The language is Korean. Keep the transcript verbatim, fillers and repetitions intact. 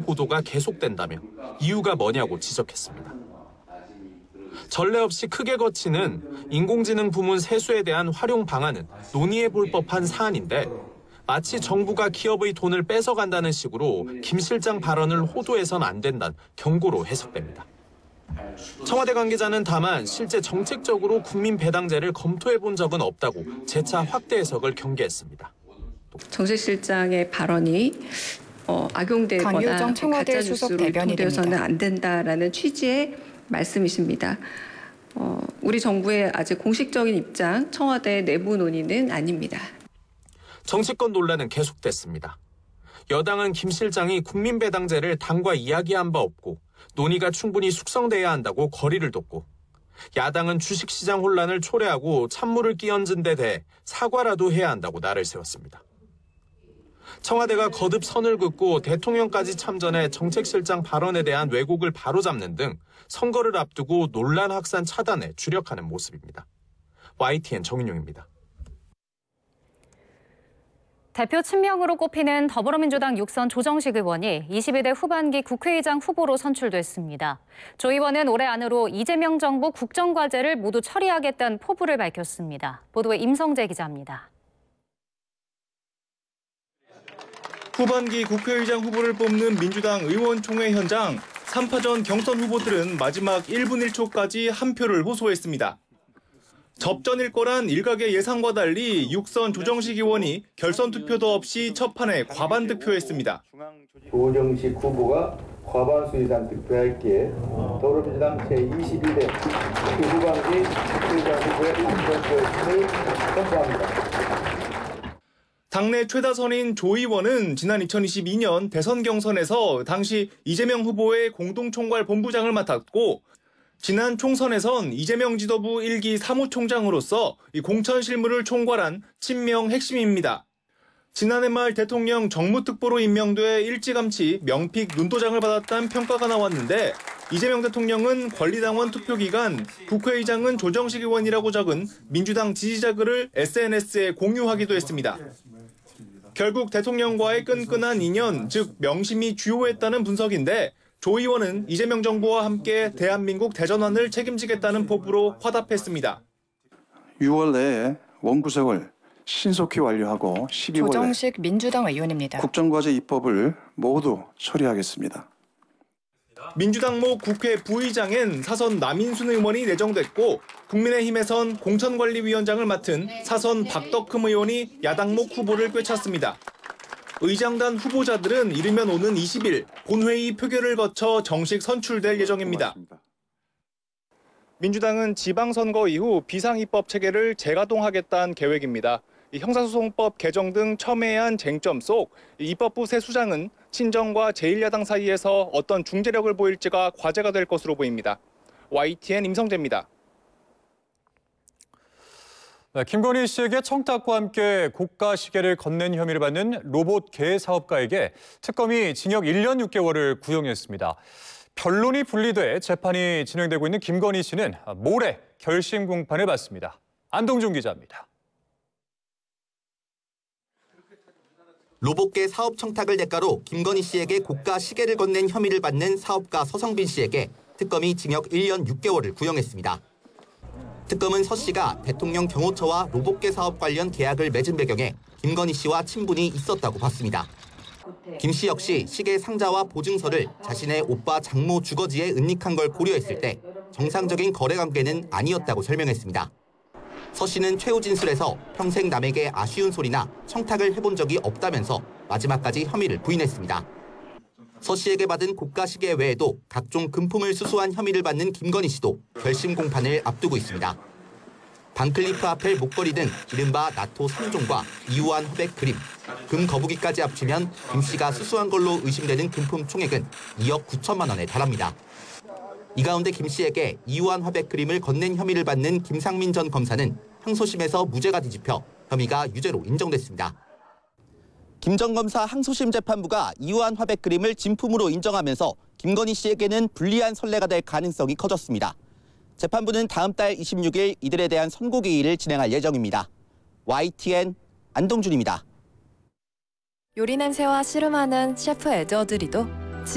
보도가 계속된다며 이유가 뭐냐고 지적했습니다. 전례 없이 크게 거치는 인공지능 부문 세수에 대한 활용 방안은 논의해 볼 법한 사안인데 마치 정부가 기업의 돈을 뺏어간다는 식으로 김 실장 발언을 호도해선 안 된다는 경고로 해석됩니다. 청와대 관계자는 다만 실제 정책적으로 국민 배당제를 검토해 본 적은 없다고 재차 확대 해석을 경계했습니다. 정식 실장의 발언이 어, 악용되거나 강효정 청와대 수석 대변인입니다. 유통되어서는 안 된다라는 취지의 말씀이십니다. 어, 우리 정부의 아직 공식적인 입장, 청와대 내부 논의는 아닙니다. 정치권 논란은 계속됐습니다. 여당은 김 실장이 국민 배당제를 당과 이야기한 바 없고 논의가 충분히 숙성돼야 한다고 거리를 뒀고 야당은 주식시장 혼란을 초래하고 찬물을 끼얹은 데 대해 사과라도 해야 한다고 날을 세웠습니다. 청와대가 거듭 선을 긋고 대통령까지 참전해 정책실장 발언에 대한 왜곡을 바로잡는 등 선거를 앞두고 논란 확산 차단에 주력하는 모습입니다. 와이티엔 정인용입니다. 대표 친명으로 꼽히는 더불어민주당 육선 조정식 의원이 이십이 대 후반기 국회의장 후보로 선출됐습니다. 조 의원은 올해 안으로 이재명 정부 국정과제를 모두 처리하겠다는 포부를 밝혔습니다. 보도에 임성재 기자입니다. 후반기 국회의장 후보를 뽑는 민주당 의원총회 현장, 삼 파전 경선 후보들은 마지막 일 분 일 초까지 한 표를 호소했습니다. 접전일 거란 일각의 예상과 달리 육선 조정식 의원이 결선 투표도 없이 첫 판에 과반 득표했습니다. 조정식 후보가 과반수 이상 득표했기에 더불어민주당 제이십이 대 후반기 국회의장 후보의 당선되었음을 선포합니다. 당내 최다선인 조 의원은 지난 이천이십이 년 대선 경선에서 당시 이재명 후보의 공동총괄 본부장을 맡았고 지난 총선에선 이재명 지도부 일 기 사무총장으로서 이 공천 실무를 총괄한 친명 핵심입니다. 지난해 말 대통령 정무특보로 임명돼 일찌감치 명픽 눈도장을 받았다는 평가가 나왔는데 이재명 대통령은 권리당원 투표 기간 국회의장은 조정식 의원이라고 적은 민주당 지지자 글을 에스엔에스에 공유하기도 했습니다. 결국 대통령과의 끈끈한 인연, 즉 명심이 주요했다는 분석인데 조 의원은 이재명 정부와 함께 대한민국 대전환을 책임지겠다는 포부로 화답했습니다. 유월 내에 원구성을 신속히 완료하고 십이월에 조정식 민주당 의원입니다. 국정과제 입법을 모두 처리하겠습니다. 민주당목 국회 부의장엔 사선 남인순 의원이 내정됐고 국민의힘에선 공천관리위원장을 맡은 사선 박덕흠 의원이 야당목 후보를 꿰찼습니다. 의장단 후보자들은 이르면 오는 이십 일 본회의 표결을 거쳐 정식 선출될 예정입니다. 민주당은 지방선거 이후 비상입법 체계를 재가동하겠다는 계획입니다. 형사소송법 개정 등 첨예한 쟁점 속 입법부 새 수장은 친정과 제일 야당 사이에서 어떤 중재력을 보일지가 과제가 될 것으로 보입니다. 와이티엔 임성재입니다. 네, 김건희 씨에게 청탁과 함께 고가 시계를 건넨 혐의를 받는 로봇 개 사업가에게 특검이 징역 일 년 육 개월을 구형했습니다. 변론이 분리돼 재판이 진행되고 있는 김건희 씨는 모레 결심 공판을 받습니다. 안동준 기자입니다. 로봇계 사업 청탁을 대가로 김건희 씨에게 고가 시계를 건넨 혐의를 받는 사업가 서성빈 씨에게 특검이 징역 일 년 육 개월을 구형했습니다. 특검은 서 씨가 대통령 경호처와 로봇계 사업 관련 계약을 맺은 배경에 김건희 씨와 친분이 있었다고 봤습니다. 김 씨 역시 시계 상자와 보증서를 자신의 오빠 장모 주거지에 은닉한 걸 고려했을 때 정상적인 거래 관계는 아니었다고 설명했습니다. 서 씨는 최후 진술에서 평생 남에게 아쉬운 소리나 청탁을 해본 적이 없다면서 마지막까지 혐의를 부인했습니다. 서 씨에게 받은 고가 시계 외에도 각종 금품을 수수한 혐의를 받는 김건희 씨도 결심 공판을 앞두고 있습니다. 반클리프 아펠 목걸이 등 이른바 나토 삼 종과 이우한 화백 그림, 금 거북이까지 합치면 김 씨가 수수한 걸로 의심되는 금품 총액은 이억 구천만 원에 달합니다. 이 가운데 김 씨에게 이우한 화백 그림을 건넨 혐의를 받는 김상민 전 검사는 항소심에서 무죄가 뒤집혀 혐의가 유죄로 인정됐습니다. 김 전 검사 항소심 재판부가 이우한 화백 그림을 진품으로 인정하면서 김건희 씨에게는 불리한 선례가 될 가능성이 커졌습니다. 재판부는 다음 달 이십육 일 이들에 대한 선고기일을 진행할 예정입니다. 와이티엔 안동준입니다. 요리 냄새와 씨름하는 셰프 에드워드 리도